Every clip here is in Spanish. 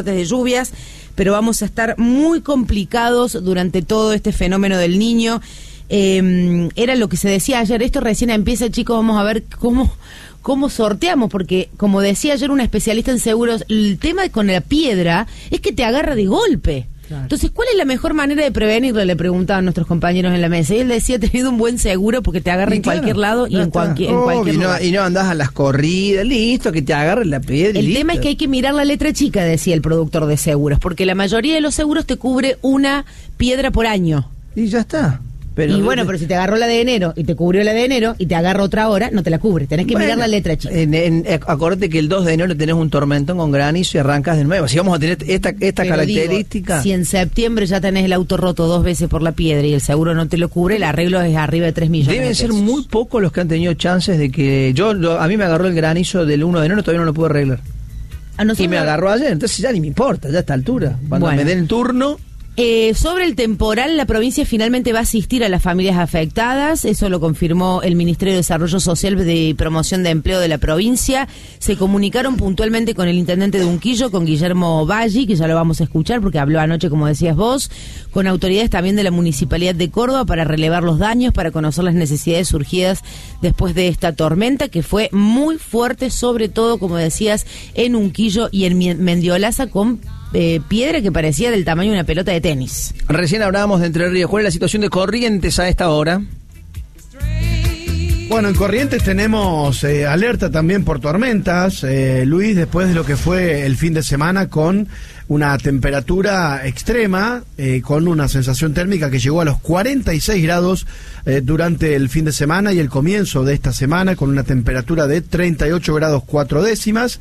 fuertes de lluvias, pero vamos a estar muy complicados durante todo este fenómeno del Niño. Era lo que se decía ayer, esto recién empieza, chicos, vamos a ver cómo sorteamos, porque como decía ayer una especialista en seguros, el tema con la piedra es que te agarra de golpe. Claro. Entonces, ¿cuál es la mejor manera de prevenirlo? Le preguntaban nuestros compañeros en la mesa. Y él decía, tenido un buen seguro porque te agarra en cualquier lado y en cualquier lugar. Y no andás a las corridas, listo, que te agarre la piedra. El tema es que hay que mirar la letra chica, decía el productor de seguros, porque la mayoría de los seguros te cubre una piedra por año. Y ya está. Pero si te agarró la de enero y te cubrió la de enero y te agarra otra hora, no te la cubre. Tenés que mirar la letra chica. Acordate que el 2 de enero tenés un tormentón con granizo y arrancas de nuevo. Si vamos a tener esta característica... Digo, si en septiembre ya tenés el auto roto 2 veces por la piedra y el seguro no te lo cubre, el arreglo es arriba de 3 millones. Deben ser muy pocos los que han tenido chances de que... a mí me agarró el granizo del 1 de enero, todavía no lo pude arreglar. Y me agarró ayer, entonces ya ni me importa, ya a esta altura. Cuando me den el turno... Sobre el temporal, la provincia finalmente va a asistir a las familias afectadas, eso lo confirmó el Ministerio de Desarrollo Social y Promoción de Empleo de la provincia. Se comunicaron puntualmente con el intendente de Unquillo, con Guillermo Valli, que ya lo vamos a escuchar porque habló anoche, como decías vos, con autoridades también de la Municipalidad de Córdoba para relevar los daños, para conocer las necesidades surgidas después de esta tormenta, que fue muy fuerte, sobre todo, como decías, en Unquillo y en Mendiolaza, con piedra que parecía del tamaño de una pelota de tenis. Recién hablábamos de Entre Ríos. ¿Cuál es la situación de Corrientes a esta hora? Bueno, en Corrientes tenemos alerta también por tormentas, Luis, después de lo que fue el fin de semana con una temperatura extrema, con una sensación térmica que llegó a los 46 grados durante el fin de semana y el comienzo de esta semana, con una temperatura de 38 grados 4 décimas.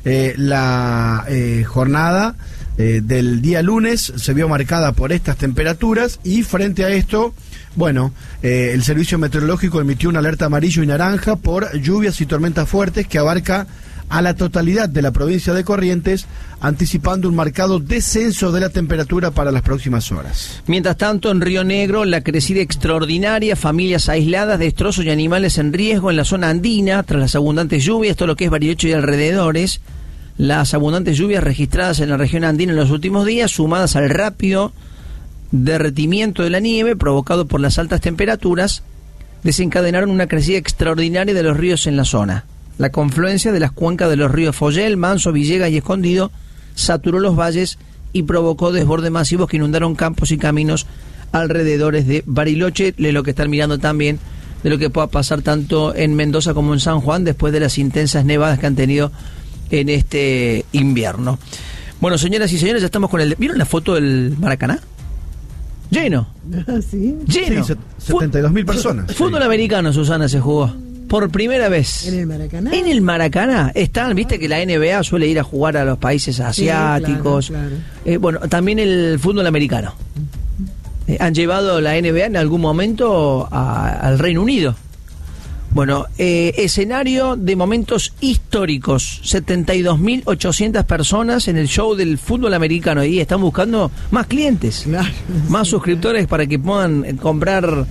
La jornada del día lunes se vio marcada por estas temperaturas y frente a esto, bueno, el Servicio Meteorológico emitió una alerta amarillo y naranja por lluvias y tormentas fuertes que abarca a la totalidad de la provincia de Corrientes, anticipando un marcado descenso de la temperatura para las próximas horas. Mientras tanto, en Río Negro, la crecida extraordinaria, familias aisladas, destrozos y animales en riesgo en la zona andina tras las abundantes lluvias, todo lo que es Bariloche y alrededores. Las abundantes lluvias registradas en la región andina en los últimos días, sumadas al rápido derretimiento de la nieve provocado por las altas temperaturas, desencadenaron una crecida extraordinaria de los ríos en la zona. La confluencia de las cuencas de los ríos Follel, Manso, Villegas y Escondido saturó los valles y provocó desbordes masivos que inundaron campos y caminos alrededores de Bariloche, de lo que están mirando también de lo que pueda pasar tanto en Mendoza como en San Juan después de las intensas nevadas que han tenido en este invierno. Bueno, señoras y señores, ya estamos con el... ¿Vieron la foto del Maracaná? Lleno. ¿Sí? Lleno. Sí, 72.000 personas. Fútbol americano, Susana, se jugó. Por primera vez. ¿En el Maracaná? En el Maracaná. Están, viste que la NBA suele ir a jugar a los países asiáticos. Sí, claro. Bueno, también el fútbol americano. Han llevado la NBA en algún momento al Reino Unido. Bueno, escenario de momentos históricos, 72.800 personas en el show del fútbol americano y están buscando más clientes, claro, más suscriptores para que puedan comprar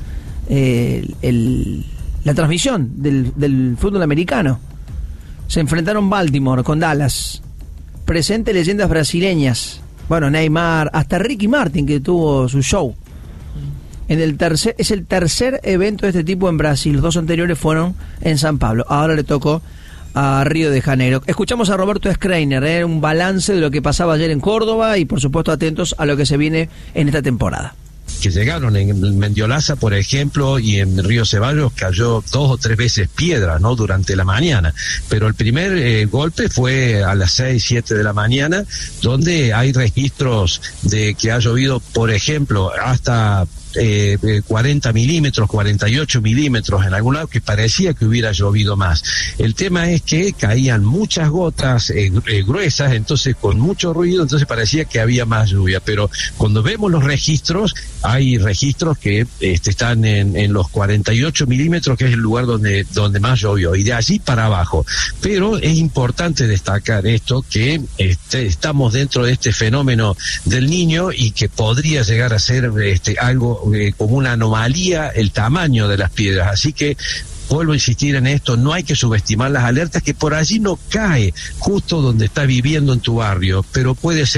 la transmisión del fútbol americano. Se enfrentaron Baltimore con Dallas, presente leyendas brasileñas, bueno, Neymar, hasta Ricky Martin que tuvo su show. Es el tercer evento de este tipo en Brasil. Los dos anteriores fueron en San Pablo. Ahora le tocó a Río de Janeiro. Escuchamos a Roberto Schreiner, un balance de lo que pasaba ayer en Córdoba y por supuesto atentos a lo que se viene en esta temporada. Que llegaron en Mendiolaza, por ejemplo, y en Río Ceballos cayó 2 o 3 veces piedra, ¿no?, durante la mañana, pero el primer golpe fue a las 6, 7 de la mañana, donde hay registros de que ha llovido, por ejemplo, hasta 40 milímetros, 48 milímetros en algún lado, que parecía que hubiera llovido más. El tema es que caían muchas gotas gruesas, entonces con mucho ruido, entonces parecía que había más lluvia, pero cuando vemos los registros, hay registros que están en los 48 milímetros, que es el lugar donde más llovió, y de allí para abajo. Pero es importante destacar esto, que estamos dentro de este fenómeno del Niño y que podría llegar a ser algo como una anomalía el tamaño de las piedras, así que vuelvo a insistir en esto, no hay que subestimar las alertas, que por allí no cae justo donde está viviendo en tu barrio, pero puede ser